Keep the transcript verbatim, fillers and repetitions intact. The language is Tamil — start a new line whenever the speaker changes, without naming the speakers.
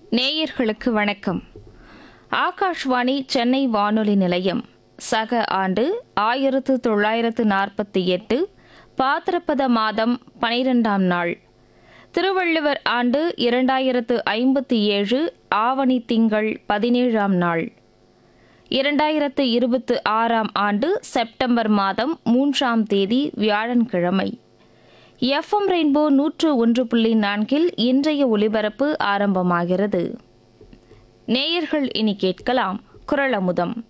நேயர்களுக்கு வணக்கம். ஆகாஷ்வாணி சென்னை வானொலி நிலையம். சக ஆண்டு ஆயிரத்து தொள்ளாயிரத்து நாற்பத்தி எட்டு பாத்திரப்பத மாதம் பனிரெண்டாம் நாள். திருவள்ளுவர் ஆண்டு இரண்டாயிரத்து ஐம்பத்தி ஏழு ஆவணி திங்கள் பதினேழாம் நாள். இரண்டாயிரத்து இருபத்து ஆறாம் ஆண்டு செப்டம்பர் மாதம் மூன்றாம் தேதி வியாழன்கிழமை. எஃப்எம் ரெயின்போ நூற்று ஒன்று புள்ளி நான்கில் இன்றைய ஒலிபரப்பு ஆரம்பமாகிறது. நேயர்கள் இனி கேட்கலாம் குரல் அமுதம்.